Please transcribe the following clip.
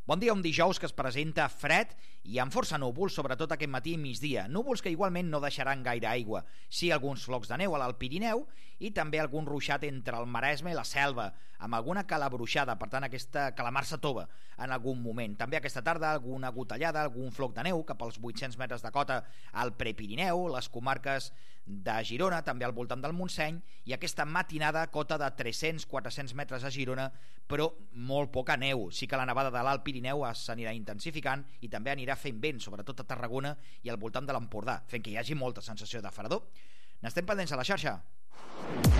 Bon dia, un dijous que es presenta fred i amb força núvols, sobretot aquest matí i migdia. Núvols que igualment no deixaran gaire aigua. Sí, alguns flocs de neu a l'Alt Pirineu i també algun ruixat entre el Maresme i la Selva, amb alguna calabruixada, per tant aquesta calamarsa tova en algun moment. També aquesta tarda alguna gotellada, algun floc de neu cap als 800 metres de cota al Prepirineu, les comarques de Girona, també al voltant del Montseny, i aquesta matinada cota de 300-400 metres a Girona, però molt poca neu. Sí que la nevada de l'Alt Pirineu s'anirà intensificant i també anirà fent vent, sobretot a Tarragona i al voltant de l'Empordà, fent que hi hagi molta sensació de fredor. N'estem pendents a la xarxa.